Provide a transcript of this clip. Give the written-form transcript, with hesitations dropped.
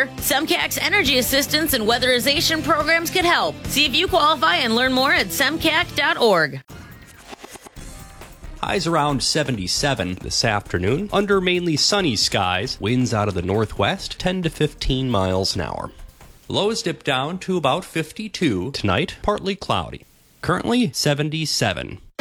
weather, SEMCAC's energy assistance and weatherization programs could help. See if you qualify and learn more at semcac.org. Highs around 77 this afternoon. Under mainly sunny skies, winds out of the northwest, 10 to 15 miles an hour. Lows dip down to about 52 tonight, partly cloudy. Currently 77.